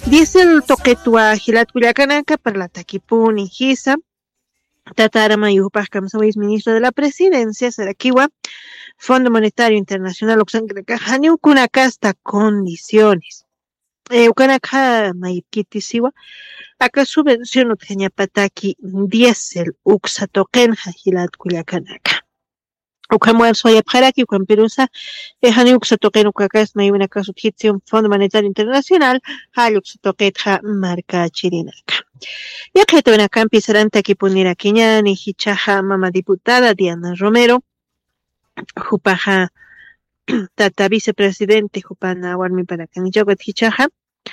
Diesel toquetua Gilat Culiacanaca para la Taquipuni Gisa. Tatara Mayupaj Kamsawis, ministro de la Presidencia, Sarakiwa, Fondo Monetario Internacional, Oxancrecajani, Ukunacasta condiciones. Ukanaka Mayipkitisiwa, acá subvención Utgeña Pataki, Diesel, Uxa Tokenja, Gilat Culiacanaca. Ukamuel soya Paraki, Ukan Perusa, Ejani Uxa Token, Ukakas, Mayuna Casuthitzio, Fondo Monetario Internacional, Halux Toquetja, Marca Chirinaca. Ya que te acá empezarán aquí poner a Quiñani, Hichaja, mamá diputada Diana Romero, Jupaja, tata vicepresidente, Jupana Warmi para Canichaguat Hichaja,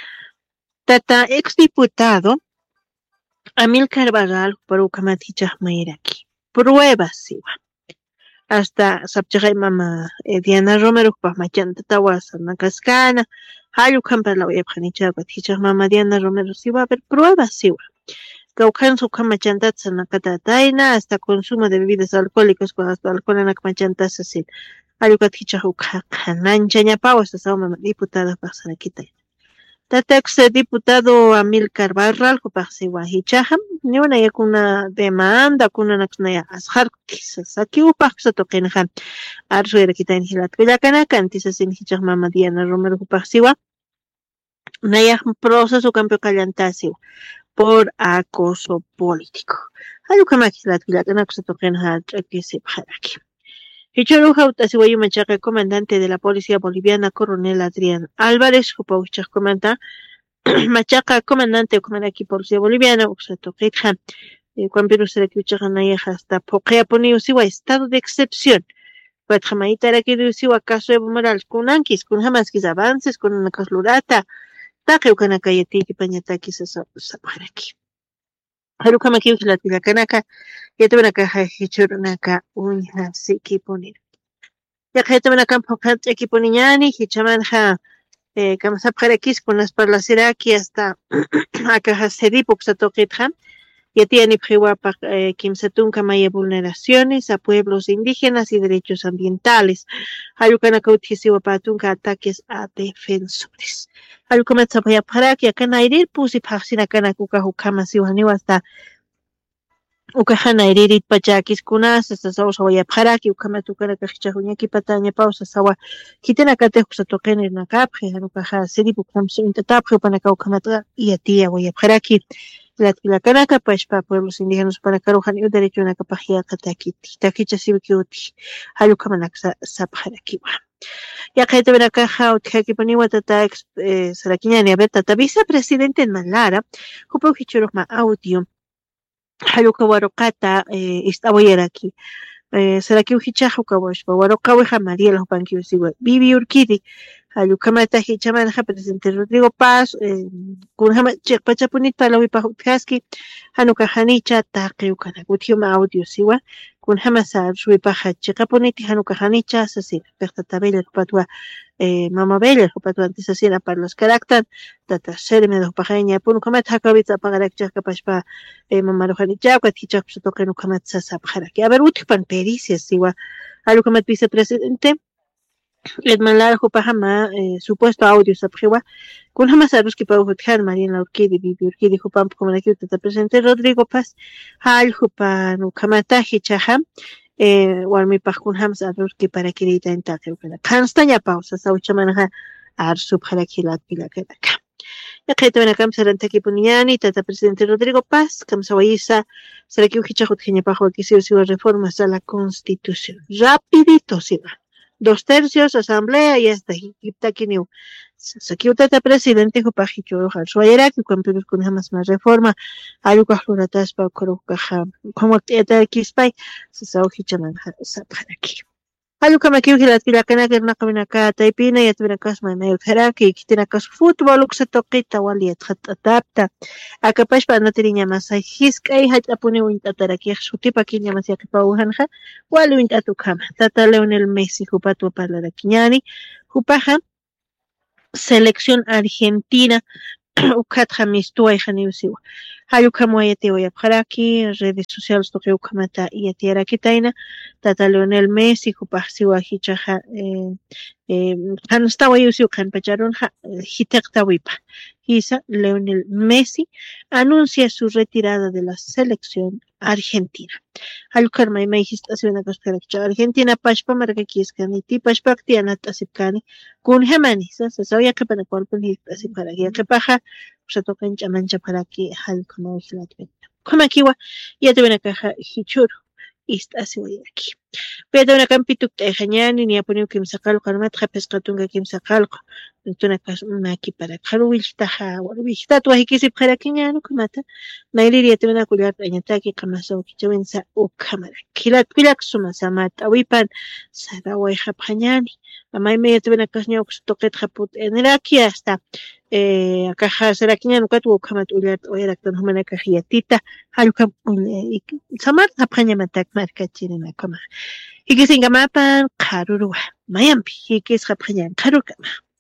tata exdiputado, Amilcar Barral, por Ucamat Hichaj Mairaki. Pruebas, siwa. Hasta Sapchagay mamá Diana Romero, Pamachan Tatawas, Nakascana, Hayukan para la Webjanichaguat Hichaj mamá Diana Romero, siwa, a ver, pruebas, siwa. Caucan su camachantas en la catataina hasta consumo de bebidas alcohólicas con hasta alcohol en la camachantas así. Ayucaticha canancha ñapao hasta sama diputada pasar aquí. Tatex diputado Amilcar Barral copasi guajichaja ni una ya una demanda con una naxnaya asjar quizás aquí upaksa tokenja arso era kita en hilat kuyakana cantisas en hichaj mama Diana Romero copasi gua naya proceso cambio callantasi por acoso político. Hay que maquilar que no se toquen a que se para aquí. Hichoro Jautasiwayu Machaca, comandante de la policía boliviana, coronel Adrián Álvarez, Jupauchas comanda, Machaca, comandante de aquí policía boliviana, Uxato Ketja, Juan Pedro Serakiuchaganaya hasta Pokea Poniusiwa, estado de excepción. Patjamaita era que Usiwa caso Evo Morales, con Anquis, con jamás quis avances, con una caslurata. Taqueucana cayetiki pañataki se para aquí. Harukama kiukilat la kanaka, ya te van a caja hichurunaka uña siki poner. Ya que te van a campo equiponiñani, hichamanja, kamasapjarakis con las parlaceraki hasta acá se dipoxa toquetja. Ya tiene prihuapa kimsatunka maya vulneraciones a pueblos indígenas y derechos ambientales. Hayukana kautisiwa patunka ataques a defensores. Hayukama tsapaya para que acá nairir pusi paxina kana kuka hukama siwani hasta ukahana iririt pachakis kunas hasta sawa sawa para que ukama tukana kachichahuña ki pataña pausa sawa kitena kate kusa tokene na kapre hanukaha sedipu kamsu intatapre panaka ukamatra y atia waya para que la canaca para pueblos indígenas para carojan y derecho a la capacidad taquiti taquicha sibikiuti hayukamanaxa sapjarakiwa ya que te ven acá que poniwa tata saraquiñani a ver tata vicepresidente en Malara jupo hichuroma audio hayukawarokata estaba aquí será que uhichajo kawash warokawe María los banquios sigue Vivi Urquidi Ayukamata Hichamanja, presidente Rodrigo Paz, Kunjama Chekpachapunit Palawi Pahukaski, Hanuka Hanicha, Takiukana, Gutiuma Audio Siwa, Kunjama Sar, Suipaja Chekapuniti, Hanuka Hanicha, Asasina, Perta Tabella, Patua, Mama Bella, Patua Antisasina para los Caractan, Tata Serme de Pajaña, Punukamat Hakavita Pagarak Chakapashpa, Mama Rohanicha, Katichak Sotokanukamat Sasapjaraki. A ver, Utipan Pericias Siwa, Ayukamat vicepresidente. Edman Lara Jupajama, supuesto audio Sapjewa, con jamás a los que Pau Hotjan, Marina Urquidi, Vivi Urquidi, Jupam, como la que te presente Rodrigo Paz, Hal Jupan, Ukamata, Hichaham, Walmi Pajun Hams, a los que para que le den taque, Canstaña pausa, Sauchamanaja, Ar Subharakilat Pilakaka. Ya que te ven a Camsa Antaki Tata presidente Rodrigo Paz, Camsawaisa, será que Uhichahut Genepajo que se usa reformas a la Constitución. Rapidito, sí va. 2/3 asamblea y hasta Hiptakiniu. Sakiutata presidente Jupajicho Suayera, que cuando con jamás más reforma, Ayuka Luratas para Korokaja, como Teta Kispay, Sauhichaman Saparaki. Ayuka Makiu Hilatila Kanaka Nakamaka, Taipina, y Atvenakas, my mail Heraki, Kitinakas football, Luxatokita, Wali, Adapta, Akapash Panatrinia Masai, Hiskay, Hatapune, Wintataraki, Sutipa Kinya Masiaki Pauhanja, Wali Wintatukam, Tata Leonel Messi, Jupatu Palarakiñani, Jupaja, Selección Argentina, Ukatja Mistua y Janiusiwa. Hayukamo Yateo Yapharaki, redes sociales toque Ukamata y Yatiara Kitaina, Tata Leonel Messi, Jupasiwa Hichaja, Hanstawa Yusiu Kan Pacharon, Hitektawipa, hisa, Lionel Messi, anuncia su retirada de la selección argentina. Alkarma y Meijista se una coscaracha Argentina, Pashpa Margakiskani, Tipashpa Tianat Asipkani, Kun Hemanis, se sabía que para cuerpo y para que paja, se toca en chamancha para que Halkama Hilatven. Como aquí va, ya te ven a caja Hichuru, y está así aquí. Pero una campituk te jañani ni aponio que me sacal carmat japes katunga que me sacal tuna kas maki para karuil taha warwi tatu hikisi para kiñano kumata nailiria te una kuliar añata que kamaso que chavensa o cámara kilat pilak suma samata wipan sada wai japañani amai me te una kasño que toquet japut en el aquí hasta acá será kiñano katu kamat uliar o era tan humana kajiatita halukam samar japaña matak marca chirena kama Hikis ingamapan karurua mayampi hikis qapañan karukama